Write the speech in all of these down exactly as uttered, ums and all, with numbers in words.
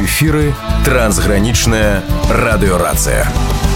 У эфіры трансгранічная радыёрацыя.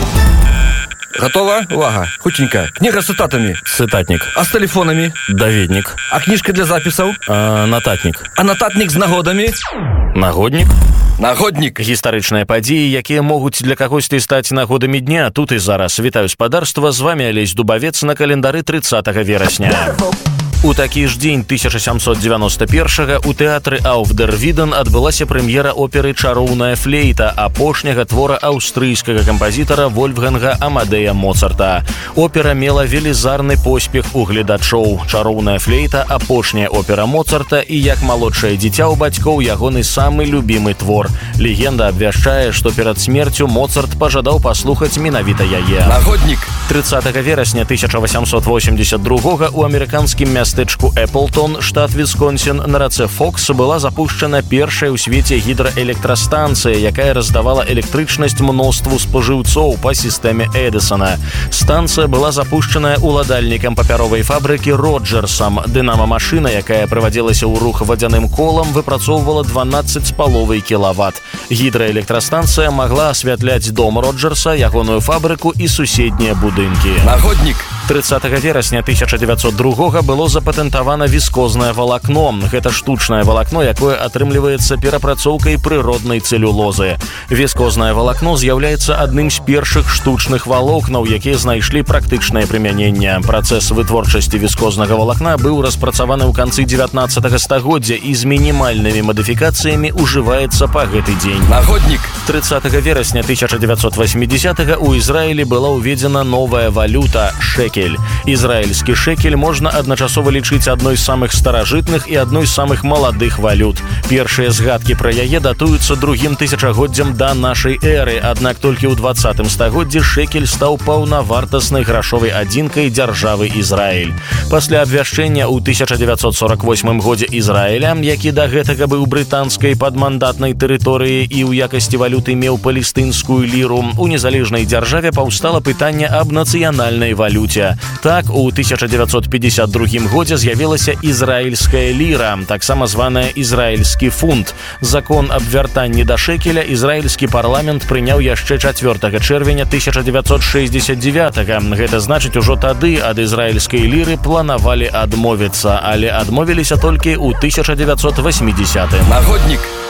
Готова? Увага. Хутенько. Книга с цитатами. Цитатник. А с телефонами? Даведник. А книжка для записаў? А, нататник. А нататник з нагодамі? Нагодник. Нагодник. Гістарычныя падзеі, якія могуць для кагосьці стаць нагодамі дня. Тут і зараз. Вітаю спадарства. З вами Алесь Дубавец на календары тридцатага верасня. У такі ж дзень тысяча сямсот дзевяносто першага у тэатры Ауфдервіден адбылася прэм'ера оперы «Чароўная флейта» апошняга твора аўстрыйскага кампазітара Вольфганга Амадея Моцарта. Опера мела велізарны поспех у гледачоў. «Чароўная флейта» – апошняя опера Моцарта і як малодшае дзіця ў бацькоў ягоны самы любімы твор. Легенда абвяшчае, што перад смерцю Моцарт пажадаў паслухаць менавіта яе. Нагодник. тридцатага верасня тысяча восемьсот восемьдесят другога у амерыканскім мястэчку Эпплтон, штат Вісконсін, на рацэ Фокс была запушчана першая ў свеце гідраэлектрастанцыя, якая раздавала электрычнасць мноству спажыўцоў па сістэме Эдысона. Станцыя была запушчаная уладальнікам папяровай фабрыкі Роджерсам. Дынама-машына, якая прывадзілася ў рух вадзяным колам, выпрацоўвала дванаццаць з паловай кілават. Гідраэлектрастанцыя магла асвятляць дом Роджерса, ягоную фабрыку і суседнія будынкі. Нагодник. тридцатага верасня тысяча девятьсот другога было запатэнтавана віскознае валакно. Гэта штучнае валакно, якое атрымліваецца перапрацоўкай прыроднай цэлюлозы. Віскознае валакно з'яўляецца адным з першых штучных валокнаў, якія знайшлі практычнае прымяненне. Працэс вытворчасці віскознага валакна быў распрацаваны ў канцы дзевятнаццатага стагоддзя і з мінімальнымі мадыфікацыямі ўжываецца па гэты дзень. Нагодник. тридцатага верасня тысяча девятьсот восьмидесятага у Ізраілі была ўведзена новая валюта – шекель. Ізраільскі шекель можна адначасова лічыць адной з самых старажытных і адной з самых маладых валют. Першыя згадкі пра яе датуюцца другім тысячагоддзям да нашай эры, аднак толькі ў двадцатым стагоддзі шекель стаў паўнавартаснай грашовай адзінкай дзяржавы Ізраіль. Пасля абвяшчэння ў тысяча девятьсот сорок восьмым годзе Ізраіля, які да гэтага быў брытанскай падмандатнай тэрыторыяй і ў якасці валюты меў палестынскую ліру, у незалежнай дзяржаве паўстала пытанне аб нацыянальнай валюце. Так, у тысяча девятьсот пятьдесят другім годзе з'явілася ізраільская ліра, таксама званая ізраільскі фунт. Закон аб вяртанні да шекеля ізраільскі парламент прыняў яшчэ чацвёртага чэрвеня тысяча девятьсот шэсцьдзесят девятага. Гэта значыць, ужо тады ад ізраільскай ліры планавалі адмовіцца, але адмовіліся толькі ў тысяча девятьсот восьмидесятым. Нагодник.